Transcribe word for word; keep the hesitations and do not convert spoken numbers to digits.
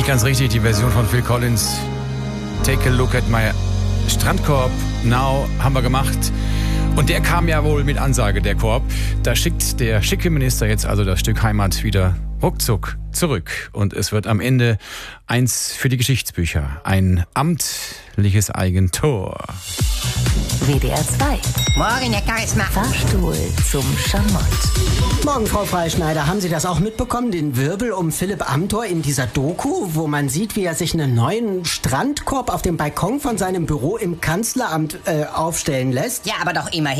nicht ganz richtig, die Version von Phil Collins. Take a look at my Strandkorb now haben wir gemacht. Und der kam ja wohl mit Ansage, der Korb. Da schickt der schicke Minister jetzt also das Stück Heimat wieder ruckzuck zurück. Und es wird am Ende eins für die Geschichtsbücher. Ein amtliches Eigentor. W D R zwei. Morgen, Herr Geismar. Fahrstuhl zum Schamott. Morgen, Frau Freischneider. Haben Sie das auch mitbekommen, den Wirbel um Philipp Amthor in dieser Doku, wo man sieht, wie er sich einen neuen Strandkorb auf dem Balkon von seinem Büro im Kanzleramt äh, aufstellen lässt? Ja, aber doch immerhin.